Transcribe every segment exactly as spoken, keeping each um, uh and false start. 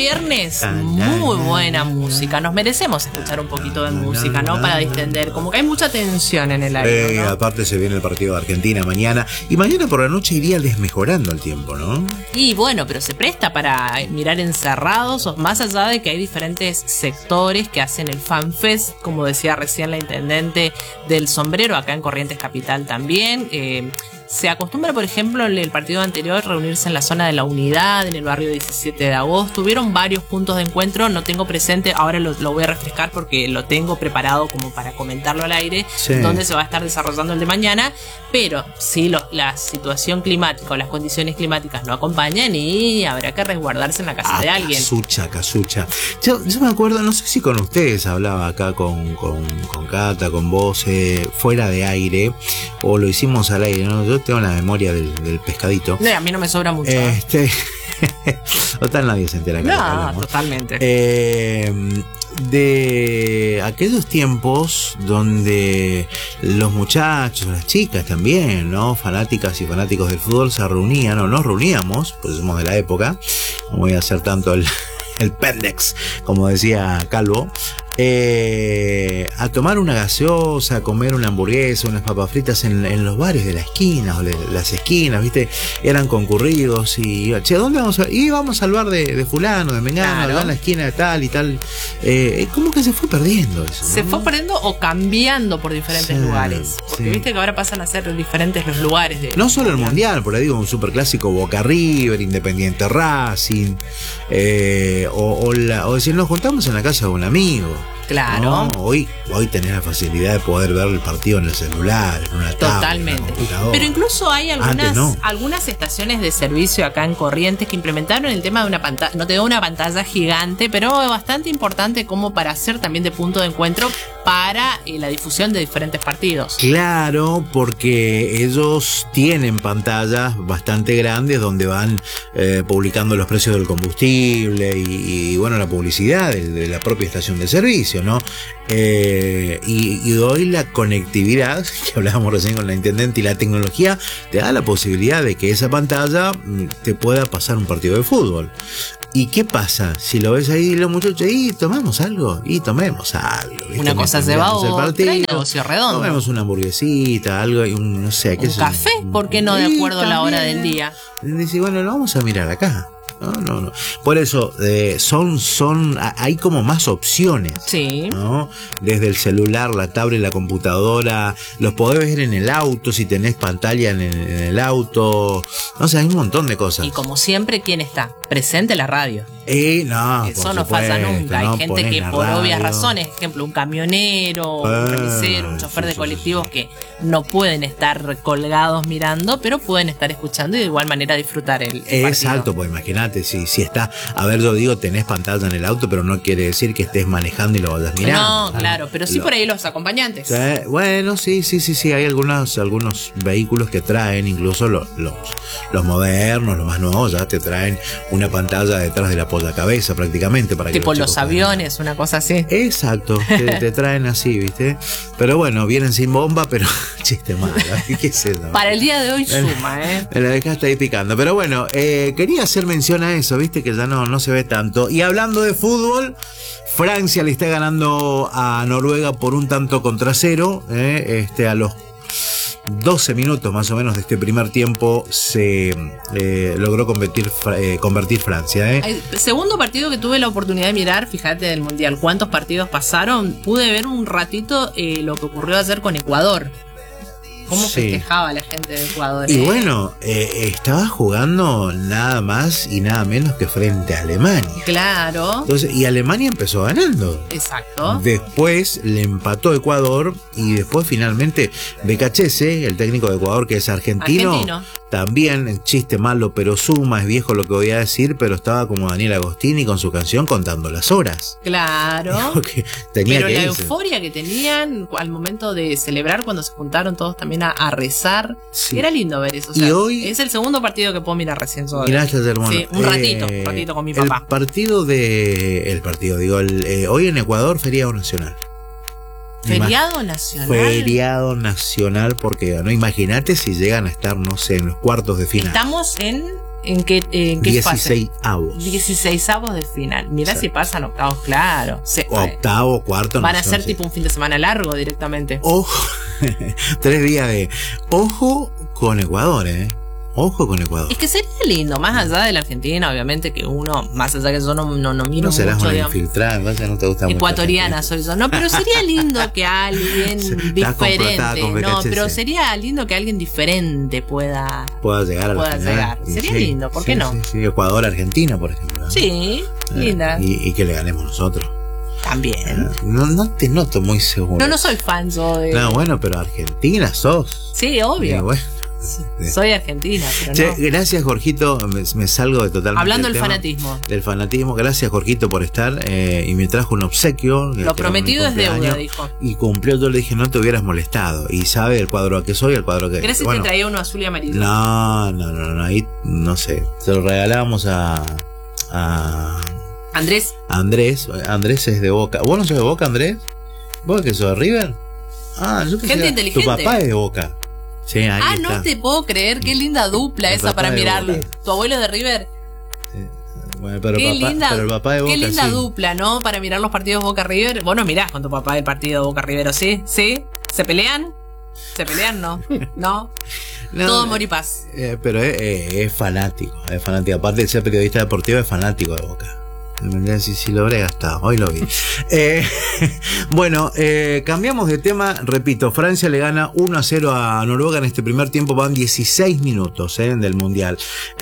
viernes, muy buena música. Nos merecemos escuchar un poquito de música, ¿no? Para distender. Como que hay mucha tensión en el aire, eh, ¿no? Aparte se viene el partido de Argentina mañana. Y mañana por la noche iría desmejorando el tiempo, ¿no? Y bueno, pero se presta para mirar encerrados, o más allá de que hay diferentes sectores que hacen el FanFest, como decía recién la intendente del Sombrero, acá en Corrientes Capital también. Eh, Se acostumbra, por ejemplo, en el partido anterior reunirse en la zona de la Unidad, en el barrio diecisiete de agosto. Hubieron varios puntos de encuentro, no tengo presente, ahora lo, lo voy a refrescar porque lo tengo preparado como para comentarlo al aire, sí, donde se va a estar desarrollando el de mañana. Pero si lo, la situación climática o las condiciones climáticas no acompañan, y habrá que resguardarse en la casa ah, de alguien. Casucha, casucha. Yo, yo me acuerdo, no sé si con ustedes hablaba acá con, con, con Cata, con vos, eh, fuera de aire, o lo hicimos al aire, ¿no? Yo tengo la memoria del, del pescadito. No, a mí no me sobra mucho. Este, total, nadie se entera. No, totalmente. Eh, de aquellos tiempos donde los muchachos, las chicas también, ¿no? Fanáticas y fanáticos del fútbol se reunían, o nos reuníamos, pues somos de la época, no voy a hacer tanto el, el pendex, como decía Calvo. Eh, a tomar una gaseosa, a comer una hamburguesa, unas papas fritas en, en los bares de la esquina o de las esquinas, ¿viste? Eran concurridos y, che, ¿dónde vamos a ir? Y vamos al bar de, de fulano, de mengano, claro, en la esquina de tal y tal. Eh, ¿Cómo que se fue perdiendo eso? Se ¿no? fue perdiendo o cambiando por diferentes sí, lugares. Porque sí, viste que ahora pasan a ser diferentes los lugares. De, no solo el mundial, por ahí digo, un superclásico Boca River, Independiente Racing, eh, o, o, la, o decir, nos juntamos en la casa de un amigo. Claro. No, hoy, hoy tenés la facilidad de poder ver el partido en el celular, en una tablet. Totalmente. Pero incluso hay algunas, no. algunas estaciones de servicio acá en Corrientes que implementaron el tema de una pantalla, no te da una pantalla gigante, pero bastante importante como para hacer también de punto de encuentro para eh, la difusión de diferentes partidos. Claro, porque ellos tienen pantallas bastante grandes donde van eh, publicando los precios del combustible y, y bueno, la publicidad de, de la propia estación de servicio, ¿no? Eh, y, y hoy la conectividad, que hablábamos recién con la intendente, y la tecnología te da la posibilidad de que esa pantalla te pueda pasar un partido de fútbol. ¿Y qué pasa? Si lo ves ahí los muchachos, y tomamos algo, y tomemos algo. ¿Viste? Una cosa se va a otra y negocio redondo. Tomemos una hamburguesita, algo, y un, no sé, ¿qué ¿Un café? ¿Por qué no? De acuerdo a la hora del día. Dice, bueno, lo vamos a mirar acá. No, no, no. Por eso eh, son, son, hay como más opciones. Sí. ¿No? Desde el celular, la tablet, la computadora, los podés ver en el auto si tenés pantalla en el, en el auto. No sé, hay un montón de cosas. Y como siempre, ¿quién está? Presente la radio. Eh, no, eso no falla nunca. No, hay gente que por radio. obvias razones, ejemplo, un camionero, ah, un remisero, un chofer sí, de colectivos sí, sí. que no pueden estar colgados mirando, pero pueden estar escuchando y de igual manera disfrutar el, el Exacto, pues imagínate, si, si está, a ver, yo digo, tenés pantalla en el auto, pero no quiere decir que estés manejando y lo vayas mirando. No, ¿sabes? Claro, pero sí lo, por ahí los acompañantes. Sí, bueno, sí, sí, sí, sí, hay algunos, algunos vehículos que traen, incluso los, los, los modernos, los más nuevos, ya te traen una pantalla detrás de la cabeza prácticamente para tipo que los, los aviones, puedan... una cosa así. Exacto, te, te traen así, ¿viste? Pero bueno, vienen sin bomba, pero chiste malo, ¿qué es eso? Para el día de hoy suma, ¿eh? Me la dejaste ahí picando. Pero bueno, eh, quería hacer mención a eso, ¿viste? Que ya no, no se ve tanto. Y hablando de fútbol, Francia le está ganando a Noruega por un tanto contra cero, ¿eh? Este, a los doce minutos más o menos de este primer tiempo se eh, logró convertir, eh, convertir Francia. ¿eh? El segundo partido que tuve la oportunidad de mirar, fíjate, del Mundial, ¿cuántos partidos pasaron? Pude ver un ratito eh, lo que ocurrió ayer con Ecuador. ¿Cómo sí. festejaba la gente de Ecuador? Y eh? bueno, eh, estaba jugando nada más y nada menos que frente a Alemania. Claro. Entonces, y Alemania empezó ganando. Exacto. Después le empató Ecuador y después finalmente Becachese, el técnico de Ecuador que es argentino, argentino. También, chiste malo pero suma, es viejo lo que voy a decir, pero estaba como Daniel Agostini con su canción contando las horas. Claro. Que tenía pero que la irse. euforia que tenían al momento de celebrar, cuando se juntaron todos también a, a rezar, sí. Era lindo ver eso. O sea, y hoy es el segundo partido que puedo mirar recién sobre. Mirá, hermano. Sí, un ratito, eh, un ratito con mi papá. El partido de, el partido, digo, el, eh, hoy en Ecuador, feriado nacional. Feriado nacional. Feriado nacional porque no, imagínate si llegan a estar, no sé, en los cuartos de final. Estamos en ¿En qué, en qué fase? dieciseisavos. dieciseisavos de final. Mirá sí. Si pasan octavos, claro. Se, Octavo, cuarto. Van no a ser tipo un fin de semana largo directamente. Ojo, tres días de... Ojo con Ecuador, ¿eh? Ojo con Ecuador. Es que sería lindo, más allá de la Argentina, obviamente que uno, más allá que yo no, no, no miro no serás mucho, una digamos, infiltrada, entonces no te gusta mucho. Ecuatoriana soy yo, no, pero sería lindo que alguien diferente, no, pero sería lindo que alguien diferente pueda pueda llegar a la pueda final. llegar. Sería sí, lindo, ¿por sí, qué no? Sí, sí. Ecuador, Argentina, por ejemplo, ¿no? Sí, eh, linda. Y, y que le ganemos nosotros. También. Uh, no, no te noto muy seguro. No, no soy fan yo de... No, bueno, pero Argentina sos. Sí, obvio. Y bueno. Soy argentina, pero che, no. Gracias, Jorgito. Me, me salgo de totalmente. Hablando del tema, fanatismo. Del fanatismo. Gracias, Jorgito, por estar. Eh, y me trajo un obsequio. Lo prometido es deuda, dijo. Y cumplió. Yo le dije, no te hubieras molestado. Y sabe el cuadro a que soy, el cuadro que. Gracias, bueno, te traía uno azul y amarillo. No, no, no, no. Ahí, no sé. Se lo regalamos a. a Andrés. Andrés. Andrés es de Boca. ¿Vos no sos de Boca, Andrés? ¿Vos que sos de River? Ah, yo Gente inteligente. Tu papá es de Boca. Sí, ahí ah, está. No te puedo creer, qué linda dupla el esa para mirarla. Boca. ¿Tu abuelo es de River? Sí. Bueno, pero, qué papá, linda, pero el papá de Boca, qué linda sí. dupla, ¿no? Para mirar los partidos Boca River. Vos no mirás con tu papá el partido Boca River, ¿sí? ¿Sí? ¿Se pelean? ¿Se pelean? No. ¿No? No, todo amor y paz. Eh, pero es, es, es fanático, es fanático. Aparte de ser periodista deportivo, es fanático de Boca. Si, si lo habré gastado, hoy lo vi. eh, bueno, eh, cambiamos de tema. Repito, Francia le gana uno a cero a Noruega en este primer tiempo. Van dieciséis minutos eh, del Mundial.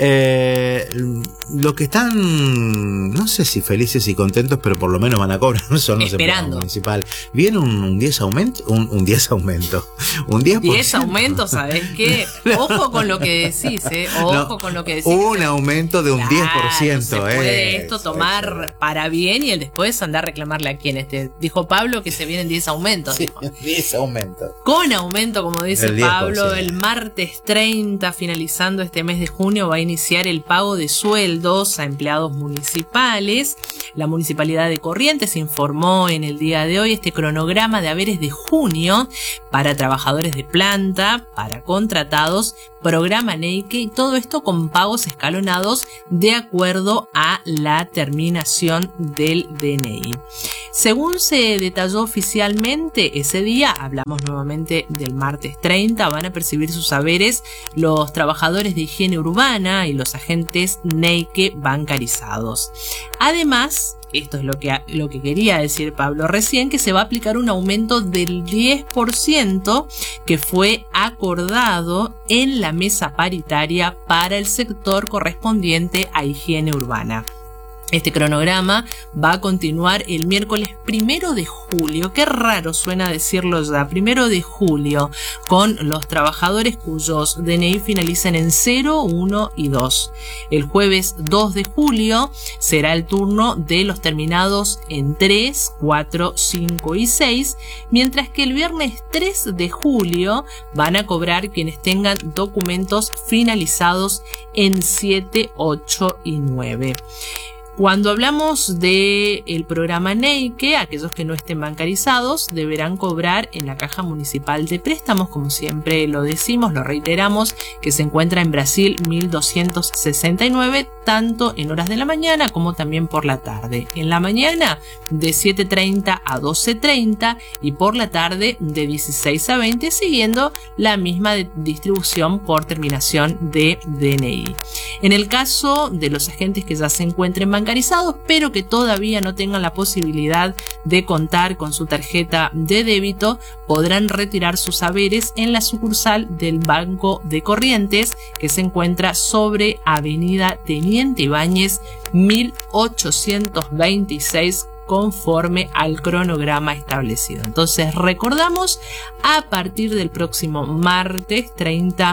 Eh, los que están, no sé si felices y contentos, pero por lo menos van a cobrar. Son los esperando. Municipal. Viene un, un diez aumento. Un, un diez aumento. Un diez por ciento. diez aumentos, ¿sabes qué? Ojo con lo que decís, ¿eh? Ojo no, con lo que decís. Un aumento de un claro, diez por ciento. Se puede eh, esto tomar para bien y el después andar a reclamarle a quienes te dijo Pablo que se vienen diez aumentos. Sí, diez aumentos. Con aumento, como dice el Pablo, el martes treinta, finalizando este mes de junio, va a iniciar el pago de sueldos a empleados municipales. La Municipalidad de Corrientes informó en el día de hoy este cronograma de haberes de junio para trabajadores de planta, para contratados, programa Neike y todo esto con pagos escalonados de acuerdo a la terminación del D N I. Según se detalló oficialmente ese día, hablamos nuevamente del martes treinta, van a percibir sus saberes los trabajadores de higiene urbana y los agentes Neike bancarizados. Además, esto es lo que, lo que quería decir Pablo recién, que se va a aplicar un aumento del diez por ciento que fue acordado en la mesa paritaria para el sector correspondiente a higiene urbana. Este cronograma va a continuar el miércoles primero de julio, qué raro suena decirlo ya, primero de julio, con los trabajadores cuyos D N I finalicen en cero, uno y dos. El jueves dos de julio será el turno de los terminados en tres, cuatro, cinco y seis, mientras que el viernes tres de julio van a cobrar quienes tengan documentos finalizados en siete, ocho y nueve. Cuando hablamos del programa Neike, aquellos que no estén bancarizados deberán cobrar en la Caja Municipal de Préstamos, como siempre lo decimos, lo reiteramos, que se encuentra en Brasil mil doscientos sesenta y nueve, tanto en horas de la mañana como también por la tarde. En la mañana de siete treinta a doce treinta y por la tarde de dieciséis a veinte, siguiendo la misma distribución por terminación de D N I. En el caso de los agentes que ya se encuentren bancarizados, pero que todavía no tengan la posibilidad de contar con su tarjeta de débito, podrán retirar sus saberes en la sucursal del Banco de Corrientes, que se encuentra sobre Avenida Teniente Ibáñez mil ochocientos veintiséis, conforme al cronograma establecido. Entonces recordamos, a partir del próximo martes treinta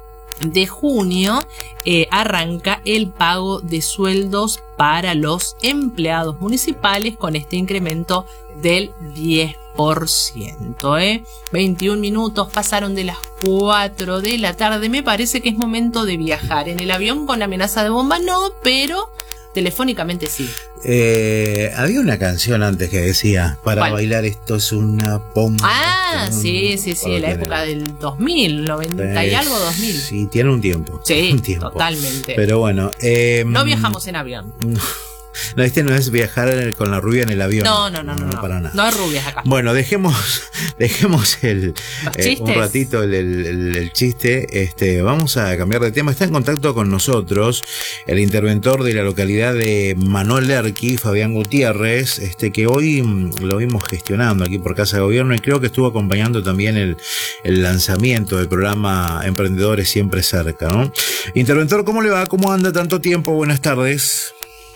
de junio eh, arranca el pago de sueldos para los empleados municipales con este incremento del diez por ciento. ¿eh? veintiún minutos pasaron de las cuatro de la tarde. Me parece que es momento de viajar. En el avión con amenaza de bomba no, pero telefónicamente sí. Eh, había una canción antes que decía, para ¿cuál? Bailar esto es una bomba. Ah, Ah, sí, sí, sí, la época del dos mil, noventa y algo, dos mil. Sí, tiene un tiempo. Sí, un tiempo. Totalmente. Pero bueno. Eh, no viajamos en avión. No, este no es viajar con la rubia en el avión. No, no, no, no, no, no para nada. No hay rubias acá. Bueno, dejemos, dejemos el eh, un ratito el, el, el chiste. Este, vamos a cambiar de tema. Está en contacto con nosotros el interventor de la localidad de Manuel Derqui, Fabián Gutiérrez, este, que hoy lo vimos gestionando aquí por Casa de Gobierno y creo que estuvo acompañando también el, el lanzamiento del programa Emprendedores Siempre Cerca, ¿no? Interventor, ¿cómo le va? ¿Cómo anda? Tanto tiempo. Buenas tardes.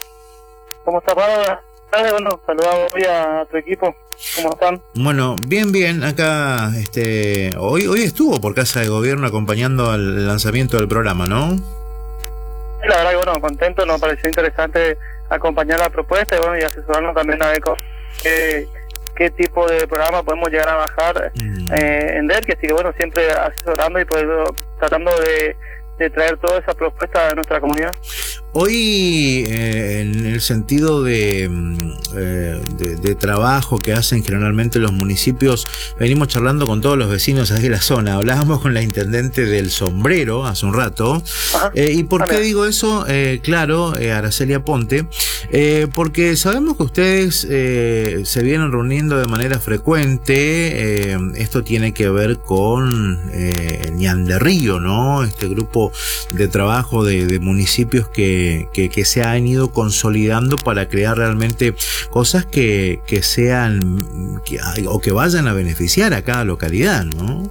¿Cómo estás, Bárbara? Bueno, saludamos hoy a tu equipo. ¿Cómo están? Bueno, bien, bien. Acá, este, hoy hoy estuvo por Casa de Gobierno acompañando al lanzamiento del programa, ¿no? Sí, la verdad que, bueno, contento. Nos pareció interesante acompañar la propuesta y, bueno, y asesorarnos también a ver qué, qué tipo de programa podemos llegar a bajar mm. eh, en Derqui. Así que, bueno, siempre asesorando y pues, tratando de, de traer toda esa propuesta a nuestra comunidad. Hoy, eh, en el sentido de, eh, de, de trabajo que hacen generalmente los municipios, venimos charlando con todos los vecinos de la zona. Hablábamos con la intendente del Sombrero hace un rato. Eh, ¿Y por qué digo eso? Eh, claro, eh, Araceli Aponte, eh, porque sabemos que ustedes eh, se vienen reuniendo de manera frecuente. Eh, esto tiene que ver con eh, Ñan de Río, ¿no? Este grupo de trabajo de, de municipios que Que, que se han ido consolidando para crear realmente cosas que, que sean que, o que vayan a beneficiar a cada localidad, ¿no?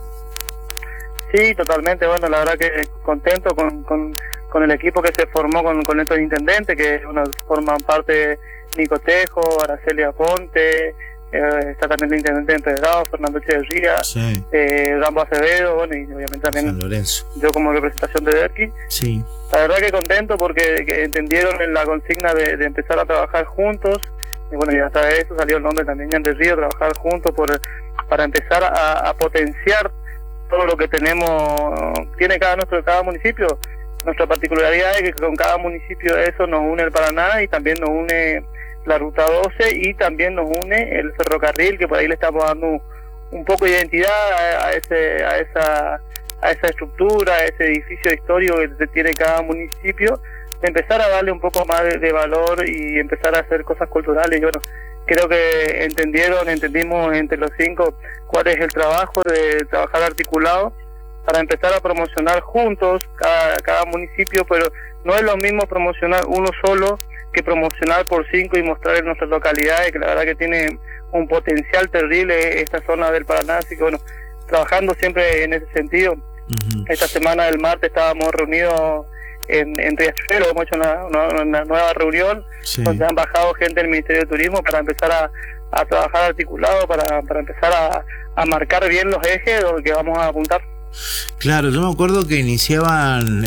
Sí, totalmente. Bueno, la verdad que contento con, con, con el equipo que se formó con, con estos intendentes, que bueno, forman parte Nico Tejo, Araceli Aponte, eh, está también el intendente de Empedrado, Fernando Echeverría, sí. eh, Rambo Acevedo, bueno, y obviamente también San Lorenzo. Yo como representación de Derqui. Sí. La verdad que contento porque que entendieron en la consigna de, de empezar a trabajar juntos, y bueno, y hasta eso salió el nombre también Ñan de Río, trabajar juntos por para empezar a, a potenciar todo lo que tenemos, tiene cada nuestro cada municipio. Nuestra particularidad es que con cada municipio eso nos une el Paraná y también nos une la Ruta doce y también nos une el ferrocarril, que por ahí le estamos dando un, un poco de identidad a, a ese a esa a esa estructura, a ese edificio histórico que tiene cada municipio, de empezar a darle un poco más de, de valor y empezar a hacer cosas culturales. Y bueno, creo que entendieron, entendimos entre los cinco cuál es el trabajo de trabajar articulado para empezar a promocionar juntos cada, cada municipio, pero no es lo mismo promocionar uno solo que promocionar por cinco y mostrar en nuestras localidades, que la verdad que tiene un potencial terrible esta zona del Paraná. Así que bueno, trabajando siempre en ese sentido. Uh-huh. Esta semana del martes estábamos reunidos en, en Riachuelo, hemos hecho una, una, una nueva reunión, sí, donde han bajado gente del Ministerio de Turismo para empezar a, a trabajar articulado, para, para empezar a, a marcar bien los ejes donde que vamos a apuntar. Claro, yo me acuerdo que iniciaban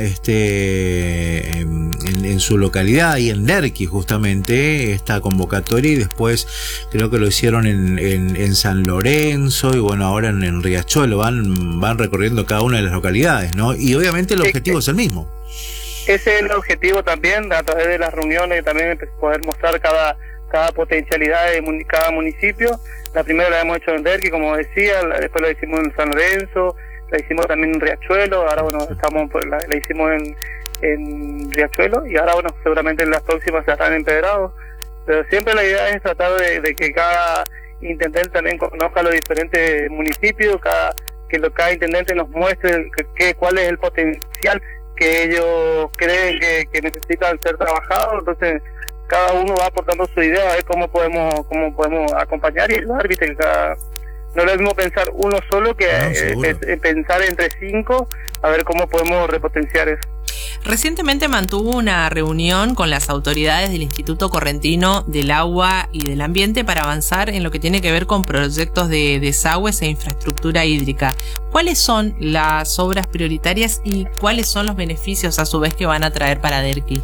este en, en su localidad y en Derqui justamente esta convocatoria, y después creo que lo hicieron en, en, en San Lorenzo y bueno, ahora en, en Riachuelo, van, van recorriendo cada una de las localidades, ¿no? Y obviamente el objetivo es el mismo. Ese es el objetivo también, a través de las reuniones también poder mostrar cada, cada potencialidad de cada municipio. La primera la hemos hecho en Derqui, como decía, después la hicimos en San Lorenzo, la hicimos también en Riachuelo, ahora bueno, estamos la, la hicimos en, en Riachuelo y ahora bueno, seguramente en las próximas ya están empedrados, pero siempre la idea es tratar de, de que cada intendente también conozca los diferentes municipios, cada que lo, cada intendente nos muestre que, que, cuál es el potencial que ellos creen que, que necesitan ser trabajados. Entonces cada uno va aportando su idea de cómo podemos cómo podemos acompañar y ayudar, viste que cada no es lo mismo pensar uno solo que ah, eh, es, pensar entre cinco, a ver cómo podemos repotenciar eso. Recientemente mantuvo una reunión con las autoridades del Instituto Correntino del Agua y del Ambiente para avanzar en lo que tiene que ver con proyectos de desagües e infraestructura hídrica. ¿Cuáles son las obras prioritarias y cuáles son los beneficios a su vez que van a traer para Derqui?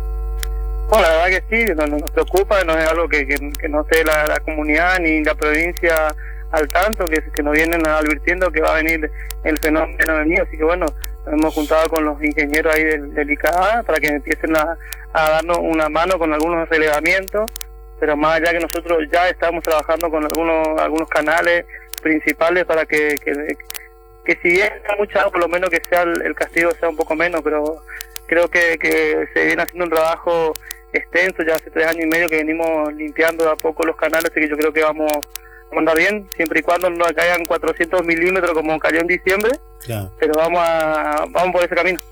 Bueno, la verdad que sí, no, no nos preocupa, no es algo que, que, que no esté la, la comunidad ni la provincia al tanto, que, que nos vienen advirtiendo que va a venir el fenómeno del niño. Así que bueno, nos hemos juntado con los ingenieros ahí del, del I C A A para que empiecen a, a darnos una mano con algunos relevamientos, pero más allá que nosotros ya estamos trabajando con algunos algunos canales principales para que, que, que si bien está mucha agua, por lo menos que sea el, el castigo sea un poco menos, pero creo que, que se viene haciendo un trabajo extenso, ya hace tres años y medio que venimos limpiando de a poco los canales, así que yo creo que vamos a andar bien, siempre y cuando no caigan cuatrocientos milímetros como cayó en diciembre, claro. Pero vamos a vamos por ese camino.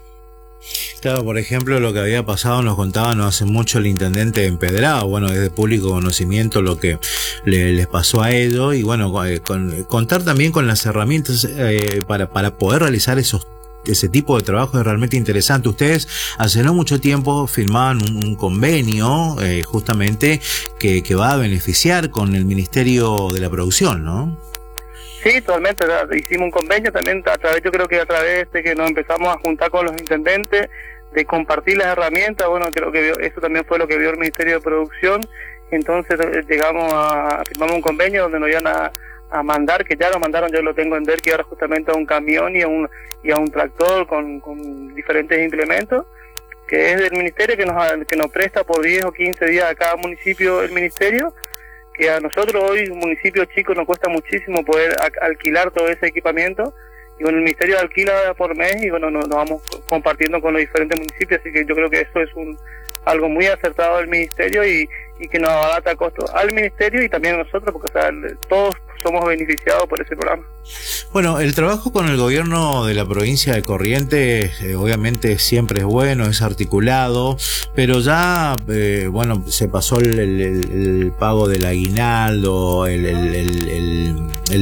Claro, por ejemplo, lo que había pasado, nos contaba no hace mucho el intendente Empedrado, bueno, es de público conocimiento lo que le, les pasó a ellos, y bueno, con, contar también con las herramientas eh, para, para poder realizar esos ese tipo de trabajo es realmente interesante. Ustedes hace no mucho tiempo firmaban un, un convenio eh, justamente que, que va a beneficiar con el Ministerio de la Producción, ¿no? Sí, totalmente. Hicimos un convenio también a través, yo creo que a través de que nos empezamos a juntar con los intendentes, de compartir las herramientas. Bueno, creo que eso también fue lo que vio el Ministerio de Producción. Entonces llegamos a firmamos un convenio donde nos iban a, a mandar, que ya lo mandaron, yo lo tengo en DERKI ahora justamente a un camión y a un y a un tractor con, con diferentes implementos, que es del Ministerio, que nos que nos presta por diez o quince días a cada municipio el Ministerio, que a nosotros hoy, un municipio chico, nos cuesta muchísimo poder alquilar todo ese equipamiento, y bueno, el Ministerio alquila por mes y bueno, nos, nos vamos compartiendo con los diferentes municipios, así que yo creo que eso es un algo muy acertado del Ministerio y, y que nos abarata costos al Ministerio y también a nosotros, porque o sea, todos somos beneficiados por ese programa. Bueno, el trabajo con el gobierno de la provincia de Corrientes eh, obviamente siempre es bueno, es articulado, pero ya, eh, bueno, se pasó el, el, el pago del aguinaldo, el, el, el, el,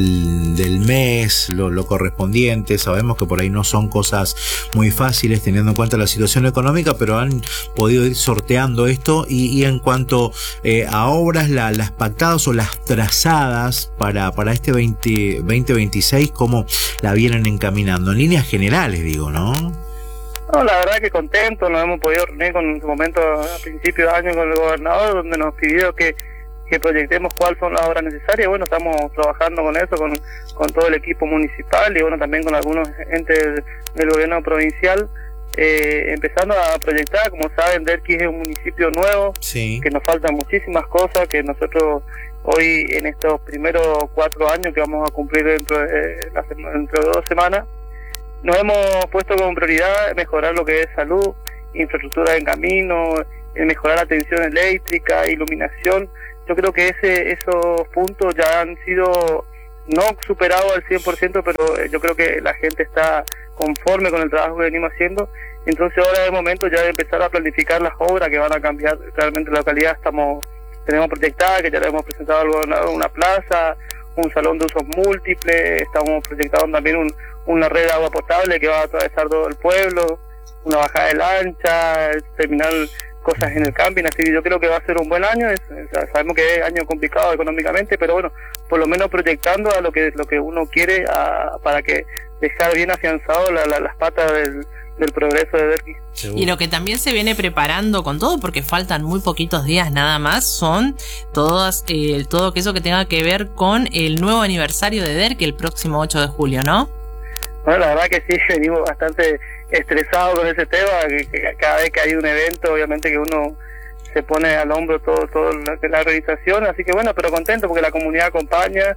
el del mes, lo, lo correspondiente. Sabemos que por ahí no son cosas muy fáciles teniendo en cuenta la situación económica, pero han podido ir sorteando esto y, y en cuanto eh, a obras, la, las pactadas o las trazadas para, para este veinte veintiséis, ¿cómo la vienen encaminando? En líneas generales, digo, ¿no? No, la verdad que contento, nos hemos podido reunir con en su momento a principios de año con el gobernador, donde nos pidió que, que proyectemos cuáles son las obras necesarias. Bueno, estamos trabajando con eso, con, con todo el equipo municipal y bueno, también con algunos entes del gobierno provincial, eh, empezando a proyectar. Como saben, DERKI es un municipio nuevo, sí, que nos faltan muchísimas cosas, que nosotros hoy en estos primeros cuatro años que vamos a cumplir dentro de, la semana, dentro de dos semanas, nos hemos puesto como prioridad mejorar lo que es salud, infraestructura en camino, mejorar la atención eléctrica, iluminación. Yo creo que ese esos puntos ya han sido no superados al cien por ciento, pero yo creo que la gente está conforme con el trabajo que venimos haciendo. Entonces ahora es el momento ya de empezar a planificar las obras que van a cambiar realmente la localidad. Estamos tenemos proyectada, que ya le hemos presentado algo, una, una plaza, un salón de usos múltiples, estamos proyectando también un, una red de agua potable que va a atravesar todo el pueblo, una bajada de lancha, terminar cosas en el camping, así que yo creo que va a ser un buen año. Es, es, sabemos que es año complicado económicamente, pero bueno, por lo menos proyectando a lo que lo que uno quiere a, para que dejar bien afianzado la, la, las patas del del progreso de DERKI. Y lo que también se viene preparando con todo, porque faltan muy poquitos días nada más, son todas eh, todo aquello que tenga que ver con el nuevo aniversario de DERKI el próximo ocho de julio, ¿no? Bueno, la verdad que sí, venimos bastante estresados con ese tema, que, que cada vez que hay un evento, obviamente que uno se pone al hombro todo todo la, la realización, así que bueno, pero contento porque la comunidad acompaña.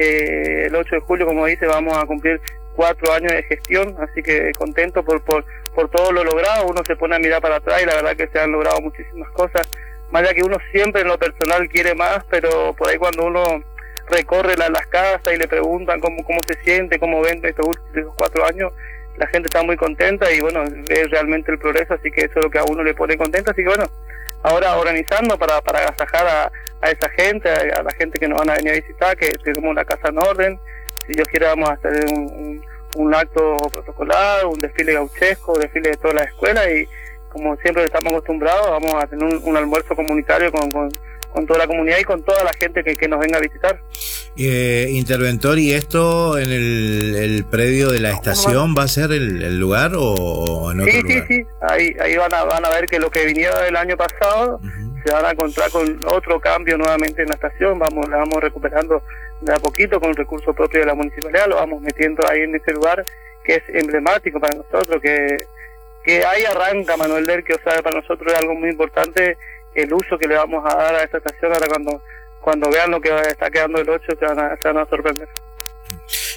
Eh, el ocho de julio, como dice, vamos a cumplir cuatro años de gestión, así que contento por, por por todo lo logrado. Uno se pone a mirar para atrás y la verdad que se han logrado muchísimas cosas, más allá que uno siempre en lo personal quiere más, pero por ahí cuando uno recorre la, las casas y le preguntan cómo cómo se siente, cómo ven estos últimos cuatro años, la gente está muy contenta y bueno, ve realmente el progreso, así que eso es lo que a uno le pone contento. Así que bueno, ahora organizando para, para agasajar a, a esa gente, a, a la gente que nos van a venir a visitar, que tenemos la casa en orden. Si Dios quiere vamos a hacer un, un, un acto protocolar, un desfile gauchesco, un desfile de todas las escuelas y como siempre estamos acostumbrados, vamos a tener un, un almuerzo comunitario con, con, con toda la comunidad y con toda la gente que, que nos venga a visitar. Eh, interventor, ¿y esto en el, el predio de la estación va a ser el, el lugar o, o en otro sí, lugar? Sí, sí, ahí, ahí van, a, van a ver que lo que viniera del año pasado uh-huh. se van a encontrar con otro cambio nuevamente en la estación. Vamos, la vamos recuperando de a poquito con el recurso propio de la municipalidad, lo vamos metiendo ahí en ese lugar que es emblemático para nosotros, que, que ahí arranca Manuel DERKI. O sea, para nosotros es algo muy importante el uso que le vamos a dar a esta estación. Ahora cuando cuando vean lo que está quedando el ocho se van a, se van a sorprender.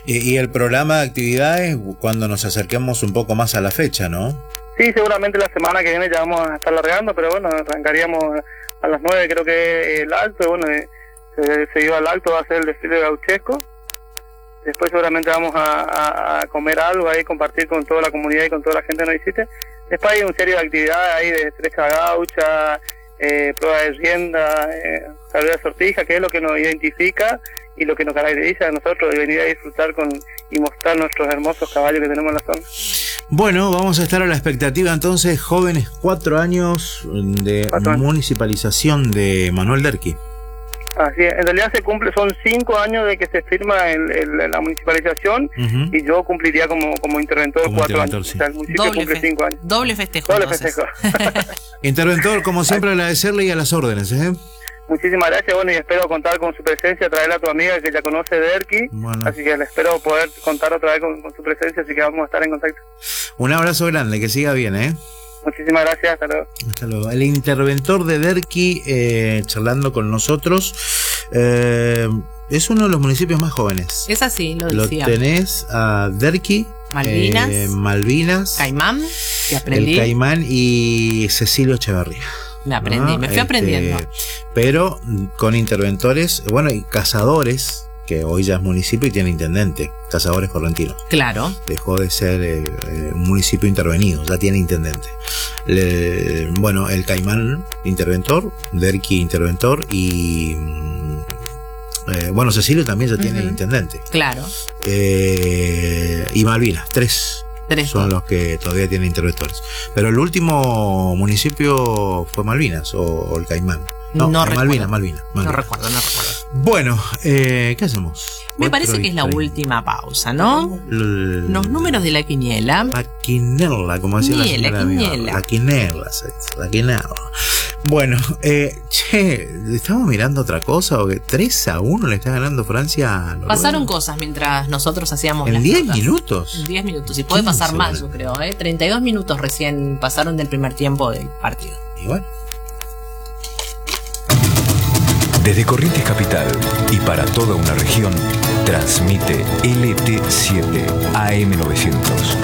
Y, y el programa de actividades cuando nos acerquemos un poco más a la fecha, ¿no? Sí, seguramente la semana que viene ya vamos a estar largando, pero bueno, arrancaríamos a las nueve, creo que el alto, bueno, se, se iba al alto, va a ser el desfile gauchesco. Después seguramente vamos a, a, a comer algo ahí, compartir con toda la comunidad y con toda la gente que nos visite. Después hay un serie de actividades ahí de estrecha gaucha, eh, prueba de rienda, eh, carrera de sortija, que es lo que nos identifica y lo que nos caracteriza a nosotros de venir a disfrutar con y mostrar nuestros hermosos caballos que tenemos en la zona. Bueno, vamos a estar a la expectativa entonces, jóvenes, cuatro años de cuatro años. municipalización de Manuel Derqui. Así es, en realidad se cumple, son cinco años de que se firma el, el, la municipalización, uh-huh. y yo cumpliría como, como interventor como cuatro interventor, años. Sí. O sea, el municipio doble cumple fe, cinco años. Doble festejo. Doble entonces. festejo. Interventor, como siempre, agradecerle y a las órdenes, ¿eh? Muchísimas gracias, bueno, y espero contar con su presencia, traerle a tu amiga que ya conoce Derqui, bueno. Así que le espero poder contar otra vez con, con su presencia, así que vamos a estar en contacto. Un abrazo grande, que siga bien, ¿eh? Muchísimas gracias, hasta luego. Hasta luego. El interventor de Derqui, eh, charlando con nosotros, eh, es uno de los municipios más jóvenes. Es así, lo decía. Lo tenés a Derqui, Malvinas, eh, Malvinas, Caimán, que aprendí. El Caimán y Cecilio Echeverría. Me aprendí, ¿no? me fui este, aprendiendo. Pero con interventores, bueno, y cazadores, que hoy ya es municipio y tiene intendente, Cazadores Correntinos. Claro. Dejó de ser eh, eh, un municipio intervenido, ya tiene intendente. Le, bueno, el Caimán, interventor, Derqui, interventor, y eh, bueno, Cecilio también ya uh-huh. tiene intendente. Claro. Eh, y Malvinas, tres. Tres son los que todavía tienen interventores. Pero el último municipio fue Malvinas o, o el Caimán. No, no Malvinas, Malvinas, Malvinas. No recuerdo, no recuerdo. Bueno, eh, ¿qué hacemos? Me parece que es la última pausa, ¿no? L Los números de la quiniela. La quinela, como decía la señora quiniela. La quinela, la quinela. Bueno, eh, che, ¿estamos mirando otra cosa? ¿O que tres a uno le está ganando Francia a Pasaron bueno. cosas mientras nosotros hacíamos ¿En las diez notas. minutos? En diez minutos. Y puede pasar más, yo creo, ¿eh? treinta y dos minutos recién pasaron del primer tiempo del partido. Y bueno. Desde Corrientes Capital y para toda una región, transmite L T siete A M novecientos.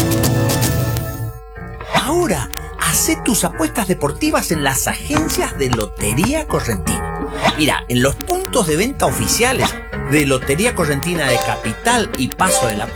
Ahora, hacé tus apuestas deportivas en las agencias de Lotería Correntina. Mira, en los puntos de venta oficiales de Lotería Correntina de Capital y Paso de la Paz